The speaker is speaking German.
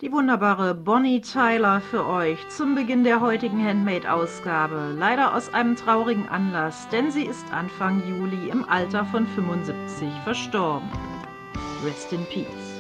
Die wunderbare Bonnie Tyler für euch zum Beginn der heutigen Handmade-Ausgabe. Leider aus einem traurigen Anlass, denn sie ist Anfang Juli im Alter von 75 verstorben. Rest in Peace.